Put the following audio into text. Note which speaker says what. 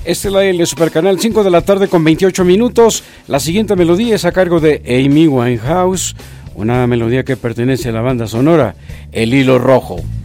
Speaker 1: Este es el Supercanal, 5 de la tarde con 28 minutos. La siguiente melodía es a cargo de Amy Winehouse, una melodía que pertenece a la banda sonora El Hilo Rojo.